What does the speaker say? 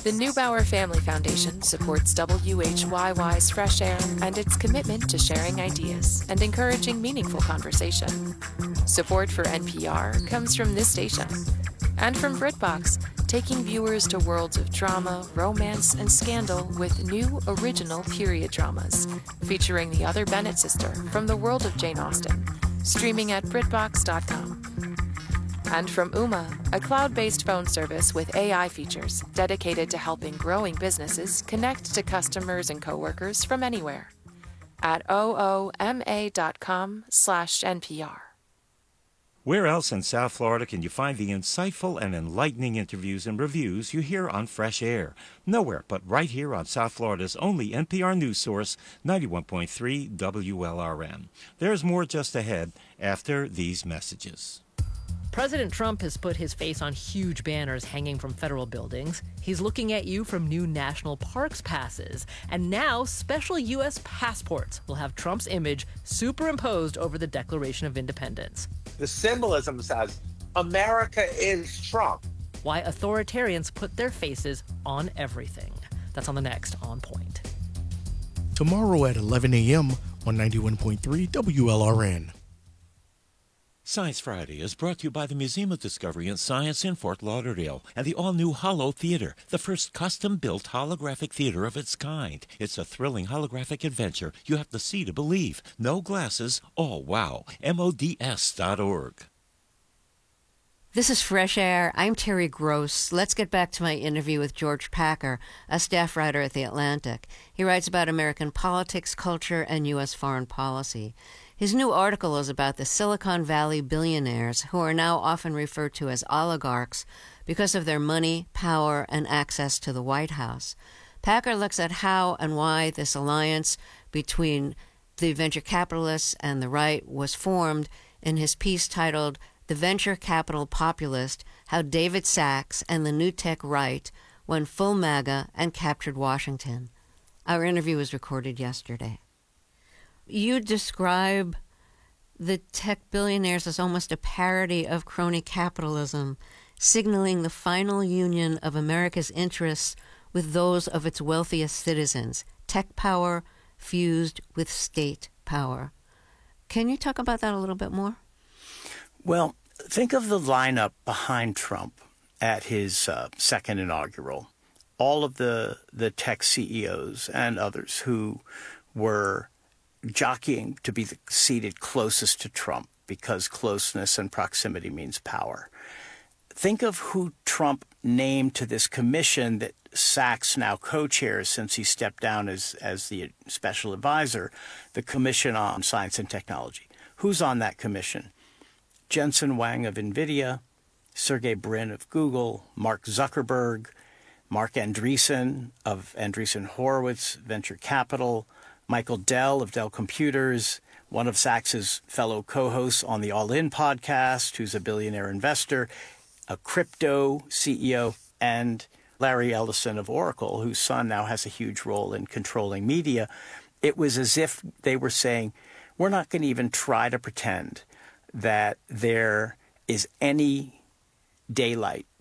The Neubauer Family Foundation supports WHYY's Fresh Air and its commitment to sharing ideas and encouraging meaningful conversation. Support for NPR comes from this station and from BritBox, taking viewers to worlds of drama, romance, and scandal with new original period dramas featuring the other Bennett sister from the world of Jane Austen, streaming at BritBox.com. And from Uma, a cloud-based phone service with AI features dedicated to helping growing businesses connect to customers and coworkers from anywhere at ooma.com/NPR. Where else in South Florida can you find the insightful and enlightening interviews and reviews you hear on Fresh Air? Nowhere but right here on South Florida's only NPR news source, 91.3 WLRN. There's more just ahead after these messages. President Trump has put his face on huge banners hanging from federal buildings. He's looking at you from new national parks passes. And now special U.S. passports will have Trump's image superimposed over the Declaration of Independence. The symbolism says, America is Trump. Why authoritarians put their faces on everything. That's on the next On Point. Tomorrow at 11 a.m. on 91.3 WLRN. Science Friday is brought to you by the Museum of Discovery and Science in Fort Lauderdale and the all-new Holo Theater, the first custom-built holographic theater of its kind. It's a thrilling holographic adventure you have to see to believe. No glasses, all wow. MODS.org. This is Fresh Air. I'm Terry Gross. Let's get back to my interview with George Packer, a staff writer at The Atlantic. He writes about American politics, culture, and U.S. foreign policy. His new article is about the Silicon Valley billionaires, who are now often referred to as oligarchs because of their money, power, and access to the White House. Packer looks at how and why this alliance between the venture capitalists and the right was formed in his piece titled The Venture Capital Populist, How David Sachs and the New Tech Right Went Full MAGA and Captured Washington. Our interview was recorded yesterday. You describe the tech billionaires as almost a parody of crony capitalism, signaling the final union of America's interests with those of its wealthiest citizens, tech power fused with state power. Can you talk about that a little bit more? Well, think of the lineup behind Trump at his second inaugural. All of the tech CEOs and others who were jockeying to be seated closest to Trump because closeness and proximity means power. Think of who Trump named to this commission that Sachs now co-chairs since he stepped down as the special advisor, the Commission on Science and Technology. Who's on that commission? Jensen Huang of NVIDIA, Sergey Brin of Google, Mark Zuckerberg, Mark Andreessen of Andreessen Horowitz Venture Capital, Michael Dell of Dell Computers, one of Sachs's fellow co-hosts on the All In podcast, who's a billionaire investor, a crypto CEO, and Larry Ellison of Oracle, whose son now has a huge role in controlling media. It was as if they were saying, we're not going to even try to pretend that there is any daylight